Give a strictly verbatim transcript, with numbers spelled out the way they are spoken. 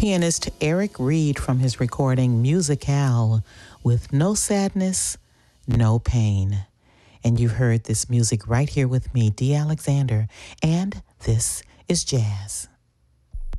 pianist Eric Reed from his recording Musicale with No Sadness, No Pain. And you heard this music right here with me, Dee Alexander, and this is jazz.